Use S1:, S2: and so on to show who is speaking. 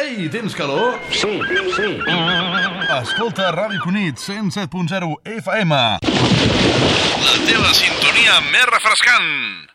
S1: Ei, tens calor?
S2: Sí.
S1: Escolta Ràdio Cunit 107.0 FM. La teva sintonia més refrescant.